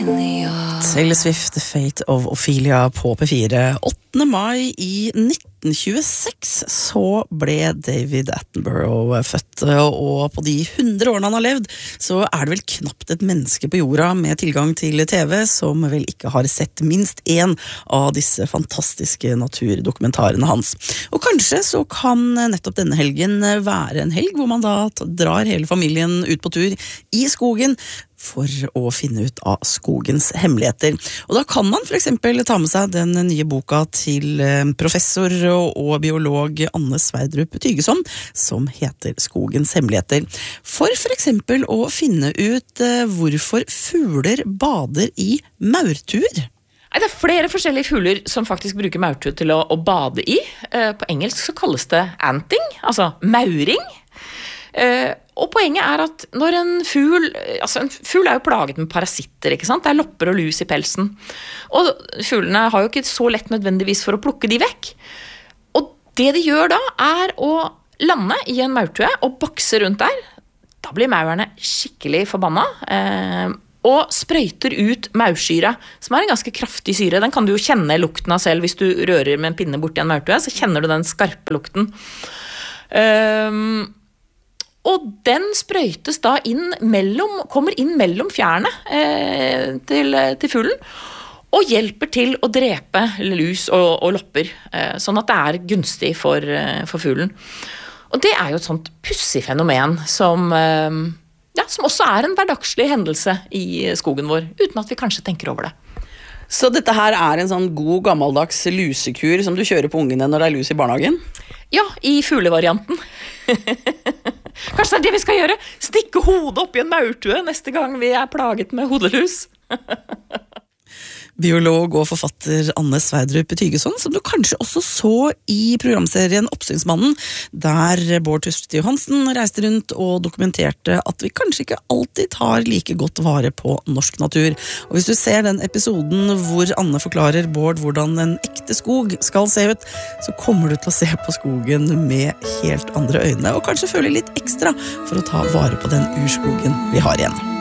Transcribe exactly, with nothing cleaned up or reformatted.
Taylor Swift, The Fate of Ophelia på P fire. åttende mai i nitten tjueseks så ble David Attenborough født, og på de hundre årene han har levd, så er det vel knapt et menneske på jorda med tilgang til T V som vel ikke har sett minst en av disse fantastiske naturdokumentarene hans. Og kanskje så kan nettopp denne helgen være en helg hvor man da drar hele familien ut på tur i skogen for å finne ut av skogens hemmeligheter. Og da kan man for eksempel ta med seg den nye boka til professor og biolog Anne Sverdrup Tygeson, som heter Skogens hemmeligheter. For for eksempel å finne ut hvorfor fugler bader i maurtuer. Nei, det er flere forskjellige fugler som faktisk bruker maurtue til å, å bade i. På engelsk så kalles det anting, altså mauring. Uh, og poenget er at når en fugl, altså en fugl er jo plaget med parasitter, ikke sant? Det er lopper og lus i pelsen. Og fuglene har jo ikke så lett nødvendigvis for å plukke de vekk. Og det de gjør da er å lande i en maurtue og bakse rundt der. Da blir maurene skikkelig forbanna, uh, og sprøyter ut maursyre, som er en ganske kraftig syre. Den kan du jo kjenne lukten av selv hvis du rører med en pinne bort i en maurtue, så kjenner du den skarpe lukten. Uh, Og den sprøytes da inn mellom, kommer inn mellom fjærene eh, til, til fuglen, og hjelper til å drepe lus og, og lopper, eh, sånn at det er gunstig for, eh, for fuglen. Og det er jo et sånt pussig fenomen som, eh, ja, som også er en hverdagslig hendelse i skogen vår, uten at vi kanskje tenker over det. Så dette her er en sånn god gammeldags lusekur som du kjører på ungene når det er lus i barnehagen? Ja, i fuglevarianten. Kanskje det er det vi skal gjøre? Stikke hodet opp i en maurtue neste gang vi er plaget med hodelus. Biolog og forfatter Anne Sverdrup Tygeson, som du kanskje også så i programserien Oppsynsmannen, der Bård Tufte Johansen reiste rundt og dokumenterte at vi kanskje ikke alltid tar like godt vare på norsk natur. Og hvis du ser den episoden hvor Anne forklarer Bård hvordan en ekte skog skal se ut, så kommer du til å se på skogen med helt andre øyne, og kanskje føle litt ekstra for å ta vare på den urskogen vi har igjen.